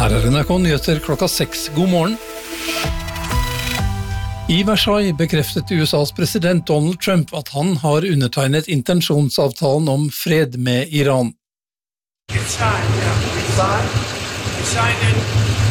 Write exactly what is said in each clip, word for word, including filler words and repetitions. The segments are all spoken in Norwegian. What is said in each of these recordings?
Her er N R K Nyheter klokka seks. God morgen. I Versailles bekreftet U S A's president Donald Trump at han har undertegnet intensjonsavtalen om fred med Iran. It's signed, yeah. It's signed. It's signed it.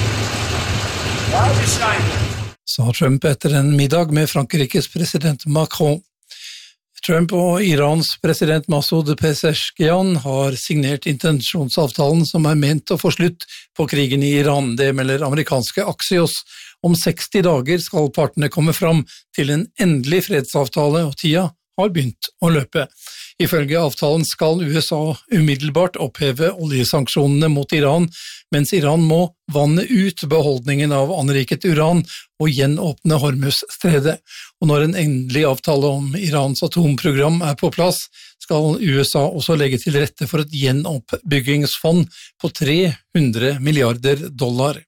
It's signed. Sa Trump etter en middag med Frankrikes president Macron. Trump og Irans president Masoud Pezeshkian har signert intensjonsavtalen som er ment å få slutt på krigen i Iran. Det melder amerikanske Axios. Om seksti dager skal partene komme fram til en endelig fredsavtale, og tida har begynt å løpe. Ifølge avtalen skal U S A umiddelbart oppheve oljesanksjonene mot Iran, mens Iran må vanne ut beholdningen av anriket uran og gjenåpne Hormuz-stredet. Og når en endelig avtale om Irans atomprogram er på plass, skal U S A også legge til rette for et gjenoppbyggingsfond på tre hundre milliarder dollar.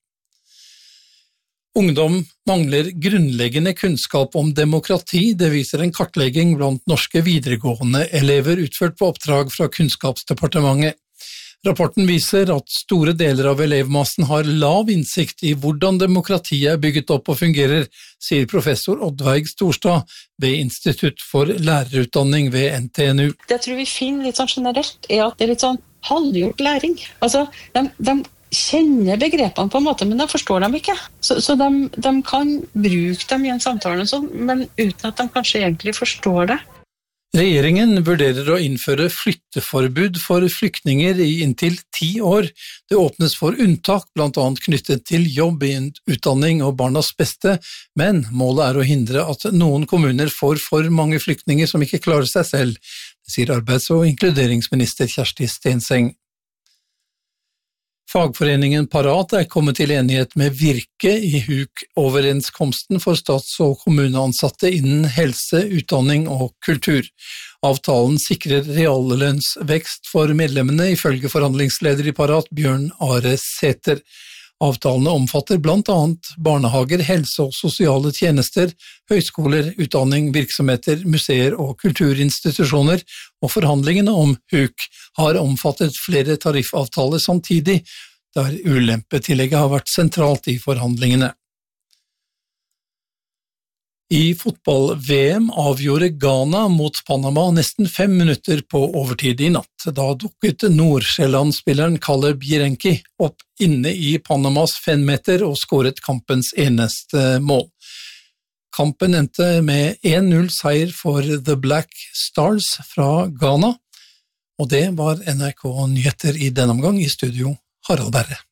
Ungdom mangler grunnleggende kunnskap om demokrati, det viser en kartlegging blant norske videregående elever utført på oppdrag fra Kunnskapsdepartementet. Rapporten viser at store deler av elevmassen har lav innsikt i hvordan demokratiet er bygget opp og fungerer, sier professor Oddveig Storstad ved Institutt for lærerutdanning ved N T N U. Det jeg tror vi finner litt sånn generelt er at det er litt sånn halvgjort læring. Altså, de, de kjenner begrepene på en måte, men de forstår dem ikke. Så, så de, de kan bruke dem i en samtale, sånn, men uten at de kanskje egentlig forstår det. Regjeringen vurderer å innføre flytteforbud for flyktninger i inntil ti år. Det åpnes for unntak, blant annet knyttet til jobb, utdanning og barnas beste, men målet er å hindre at noen kommuner får for mange flyktninger som ikke klarer seg selv, sier arbeids- og inkluderingsminister Kjersti Stenseng. Fagforeningen Parat er kommet til enighet med Virke i H U K-overenskomsten for stats- og kommuneansatte innen helse, utdanning og kultur. Avtalen sikrer reallønnsvekst for medlemmene, ifølge forhandlingsleder i Parat, Bjørn Are Sæther. Avtalene omfatter blant annet barnehager, helse- og sosiale tjenester, høyskoler, utdanning, virksomheter, museer og kulturinstitusjoner, og forhandlingene om H U K har omfattet flere tariffavtaler samtidig, der ulempetillegget har vært sentralt i forhandlingene. I fotball-V M avgjorde Ghana mot Panama nesten fem minutter på overtid i natt. Da dukket Nord-Sjælland-spilleren Caleb Jirenki opp inne i Panamas femmeter og skåret kampens eneste mål. Kampen endte med en null seier for The Black Stars fra Ghana, og det var N R K Nyheter i denne omgang. I studio Harald Berre.